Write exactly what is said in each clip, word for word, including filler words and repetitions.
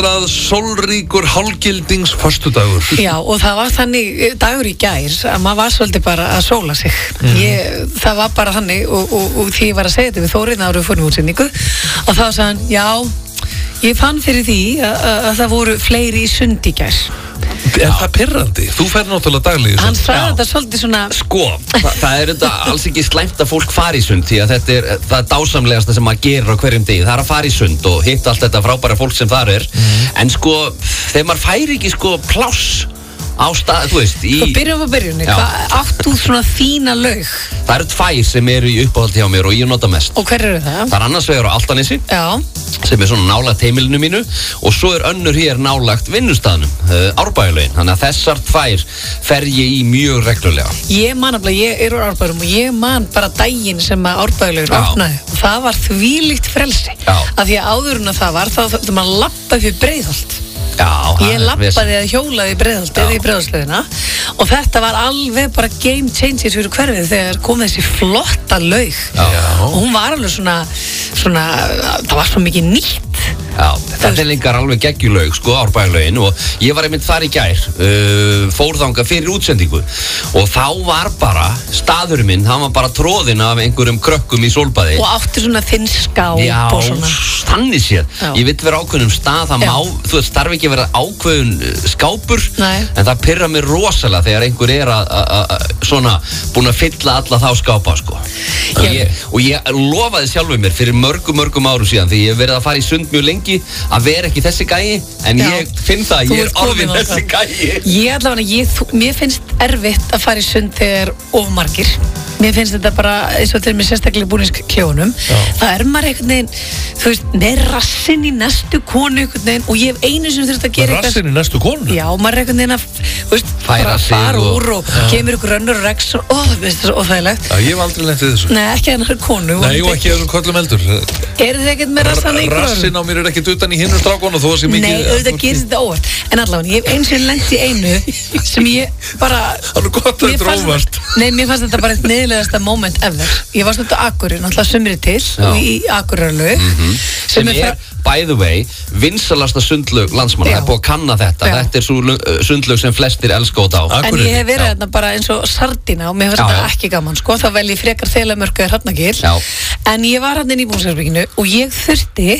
Sólríkur hálfgildings föstudagur. Já, og það var þannig dagur í gær að maður var svolítið bara að sóla sig. Mm. Ég, það var bara þannig og, og, og því ég var að segja þetta við Þórinn áður við fórum í útsendingu og þá sagði hann, já, ég fann fyrir því að, að, að það voru fleiri í sund í gær. Er það pirrandi? Þú fer náttúrulega daglega. Hann sagði þetta svolítið svona... Sko, það, það er þetta alls ekki slæmt að fólk fari í sund því að þetta er það er dásamlegasta sem maður gerir á hverjum degi. Það er að fara í sund og hitta allt þetta frábæra fólk sem þar er. Mm. En sko, þegar maður færi ekki sko pláss á stað, þú veist, í... Svo byrjum við byrjunni, hvað átt þú svona þína laug? Það eru tvær sem eru í uppáhaldi hjá mér og ég nota mest. Og hver eru það? Það er annars vegar á Altanesi. Já. Sem er svona nálagt heimilinu mínu og svo er önnur hér nálagt vinnustaðnum, uh, Árbæjarlaugin. Þannig að þessar tvær fer ég í mjög reglulega. Ég man að ég er úr Árbæjarum og ég man bara daginn sem að Árbæjarlaugin opnaði og það var þvílíkt frelsi. Já. Af því að áður en að það var þá þurfti maður að labba upp í Breiðholt. Já, ég lappaði að hjólaði í Breiðholt eða í Breiðholtsleiðina og þetta var alveg bara game changer fyrir hverfið þegar kom þessi flotta laug. Já. Og hún var alveg svona, svona það var svo mikið nýtt. Já, þetta er líka alveg geggjulaug, sko, Árbæjarlaugin og ég var einmitt þar í gær, uh, fór þangað fyrir útsendingu og þá var bara, staðurinn minn, hann var bara tróðinn af einhverjum krökkum í sólbaði. Og átti svona þinn skáp Já, og svona. þannig séð. Já. Ég vill vera ákveðnum stað, það Já. má, þú veist, þarf ekki að vera ákveðun skápur, Nei. en það pirrar mér rosalega þegar einhver er að, að, að svona, búin að fylla alla þá skápa, sko. Og ég, og ég lofaði sjálfur mér fyrir mörgum, mörgum árum síðan, því ég hef verið að fara í sund mjög lengi, að vera ekki þessi gæi, en Já. ég finn það að Þú ég er ert kominn orðinn á þessi það. gæi. Ég allavega, ég, þú- mér finnst erfitt að fara í sund þegar of margir. Mér finnst þetta bara eins og þegar mér sérstaklega búin í kljónum. Það er maður einhvern veginn, þú veist, með rassinn í næstu konu einhvern veginn og ég hef einu sem þurft að gera Rassinn í næstu konu? Já, maður er einhvern veginn að, þú veist, Færa bara sig fara og- úr og kemur ykkur önnur og rex og, ó, það er svo óþægilegt. Já, ég hef aldrei lent í þessu. Nei, ekki að hennar konu. Nei, og ekki að kollum eldur. Er þið ekkert með rassan í ykkur öðrum? Rassin á mér er ekkert utan í hinnu strákon og þó að sé mikið... Nei, auðvitað gerist þetta óvart. En allavega, ég hef eins og lent í einu sem ég bara... Það er gott að Mér þetta fannst- rófast. Nei, mér fannst þetta bara eitt niðurlegasta moment ever. Ég var svolítið á Akureyri, náttúrulega sumri til Já. og í Akureyri Sem er, by the way, vinsalasta sundlaug landsmanna. Já. Það er búið að kanna þetta. Já. Þetta er svo lu- uh, sundlaug sem flestir elska út á. En Akureyri. ég hef verið Já. þarna bara eins og sardína og mér finnst Já, þetta já. ekki gaman, sko. Þá vel ég frekar Þelamörku eða Hrafnagil. Já. En ég var hann inn í Búningsarbygginu og ég þurfti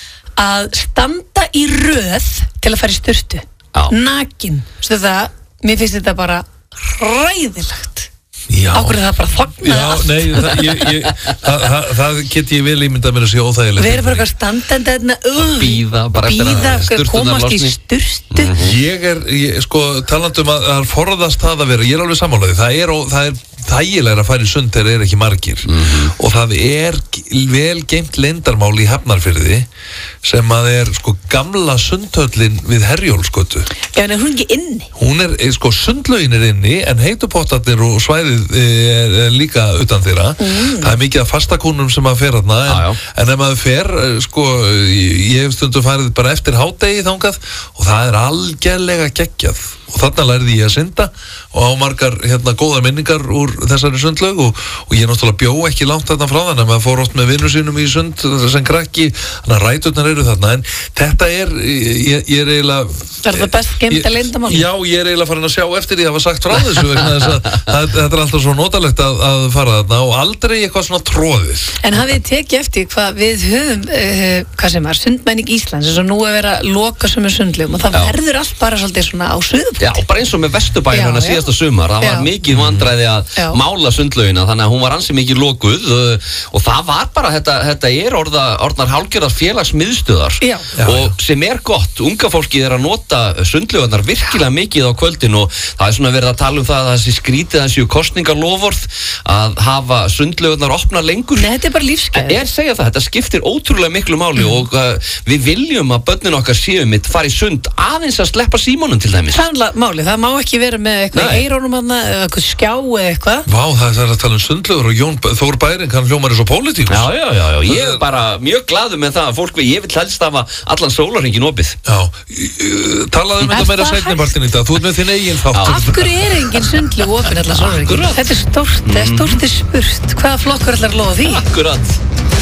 að standa í röð til að fara í sturtu. Já. Nakin. Stu það, mér finnst þetta bara hræðilegt. Já. Á hverju það bara þagnaði Já, allt. nei, það, ég, ég, það, það, það get ég vel ímyndað mér að sé óþægilegt. Við erum bara eitthvað standandi þarna, uh, bíða bara eftir að bíða, sturturnar komast í losni. sturtu. Ég er, ég, sko, talandum að það er forðast það að vera, ég er alveg sammálaði, það er, ó- það er þægilega að fara í sund þegar er ekki margir og það er g- vel geimt leyndarmál í Hafnarfirði sem að er, sko, gamla sundhöllin við Herjólfsgötu. Já, en er hún ekki inni? Hún er, eh, sko, sundlaugin er inni en heitupottarnir og svæðið eh, er, er líka utan þeirra. Mm. Það er mikið af fastakúnum sem að fer þarna en, Já, já. en ef maður fer, eh, sko, ég ég hef stundum farið bara eftir hádegi þangað og það er algjörlega geggjað og þarna lærði ég að synda og á margar hérna góða minningar úr þessari sundlaug og, og ég náttúrulega bjó ekki langt þarna frá þannig að maður fór oft með vinnu sínum í sund sem krakki, þannig að ræturnar eru þarna en þetta er, ég, ég er eiginlega Er það best geymda leyndarmál? Já, ég er eiginlega farin að sjá eftir því að hafa sagt frá þessu vegna þess að það- þetta er alltaf svo notalegt að, að fara þarna og aldrei eitthvað svona tróðið. En hafið þið tekið eftir hvað við höfum, uh, hvað sem er, sundmenning Íslands, eins og nú er verið að loka sem er sundlegum og það Já. verður allt bara svolítið svona á suðupunkti. Já, bara eins og með Vesturbæinn Já, hérna já. síðasta sumar, það var Já. mikið vandræði að Já. mála sundlaugina, þannig að hún var ansi mikið lokuð uh, og það var bara, þetta, þetta er orða, orðnar hálfgerðar félagsmiðstöðar Já. og sem er gott, unga fólkið er að nota sundlaugarnar virkilega mikið á kvöldin og það er svona verið að tala um það að þessi skrítið þessi kosningarlofvörð að hafa sundlaugarnar opna lengur. Nei, þetta er bara lífsgæði. Ég er að segja það, þetta skiptir ótrúlega miklu máli og uh, við viljum að börnin okkar séu mitt fara í sund aðeins að sleppa símónum til dæmis. Sannlega máli, það má ekki vera með eitthvað Nei. í eirónum hana, eða eitthvað skjá eða eitthvað. Vá, það er að tala um sundlaugur og Jón Þór Bæring, hann hljómar eins og pólitíkus. Já, já, já, já, ég er bara mjög glaður með það að fólk, ég vil helst hafa allan sólarhringinn opið. Já, uh, talaðu um Er þetta meira það seinni partinn í dag, þú ert með þinn eigin þátt. Af hverju er engin sundlug opinn allar sólahringinn? Þetta er stórt, þetta er stórt er spurt. Hvaða flokkur ætlar að lofa því? Akkurat.